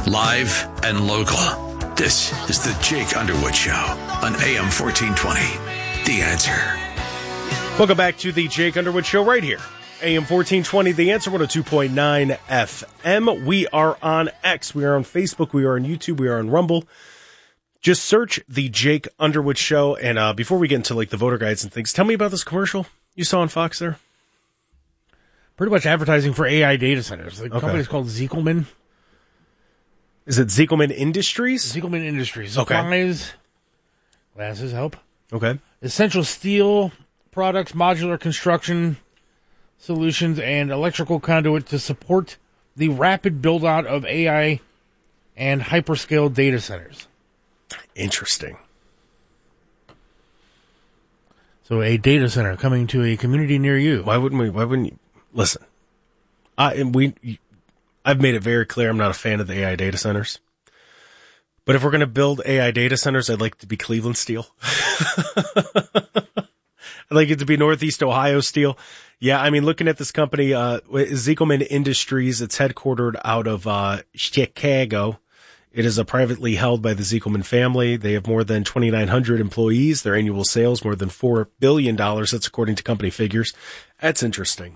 Live and local. This is the Jake Underwood Show on AM 1420. The Answer. Welcome back to the Jake Underwood Show right here. AM 1420, The Answer, 102.9 FM. We are on X. We are on Facebook. We are on YouTube. We are on Rumble. Just search the Jake Underwood Show. And before we get into like the voter guides and things, tell me about this commercial you saw on Fox there. Pretty much advertising for AI data centers. The company's called Zekelman. Is it Zekelman Industries? Zekelman Industries. Okay. Supplies, glasses, help. Okay. Essential steel products, modular construction solutions, and electrical conduit to support the rapid build-out of AI and hyperscale data centers. Interesting. So a data center coming to a community near you. Why wouldn't you? Listen, I've made it very clear I'm not a fan of the AI data centers. But if we're going to build AI data centers, I'd like it to be Cleveland steel. I'd like it to be Northeast Ohio steel. Yeah, I mean, looking at this company, Zekelman Industries, it's headquartered out of Chicago. It is privately held by the Zekelman family. They have more than 2,900 employees. Their annual sales, more than $4 billion. That's according to company figures. That's interesting.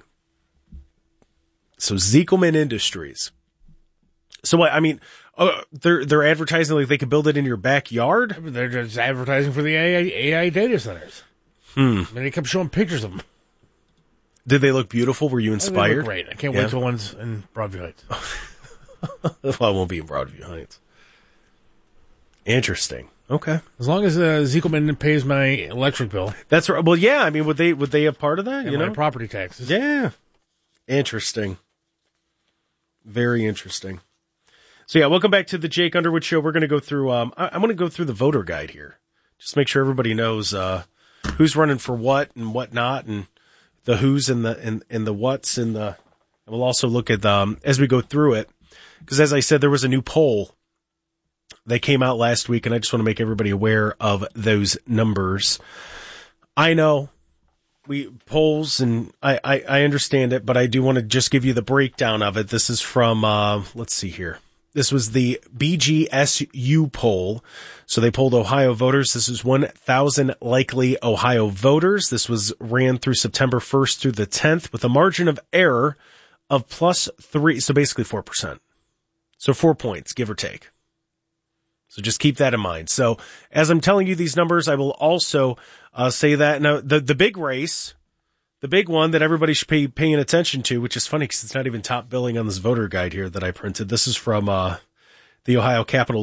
So Zekelman Industries. So what, I mean, they're advertising like they could build it in your backyard? They're just advertising for the AI data centers. And they kept showing pictures of them. Did they look beautiful? Were you inspired? They look great. I can't wait till one's in Broadview Heights. Well, I won't be in Broadview Heights. Interesting. Okay. As long as Zekelman pays my electric bill. That's right. Well, yeah. I mean, would they have part of that? And my property taxes. Yeah. Interesting. Very interesting. So yeah, welcome back to the Jake Underwood Show. We're going to go through. I'm going to go through the voter guide here, just make sure everybody knows who's running for what and what not, and the who's and the what's and the. And we'll also look at as we go through it, because as I said, there was a new poll that came out last week, and I just want to make everybody aware of those numbers. I know polls, and I understand it, but I do want to just give you the breakdown of it. This is from let's see here. This was the BGSU poll. So they polled Ohio voters. This is 1,000 likely Ohio voters. This was ran through September 1st through the 10th with a margin of error of +3. So basically 4%. So 4 points, give or take. So just keep that in mind. So as I'm telling you these numbers, I will also say that now the big race, the big one that everybody should be paying attention to, which is funny because it's not even top billing on this voter guide here that I printed. This is from the Ohio Capitol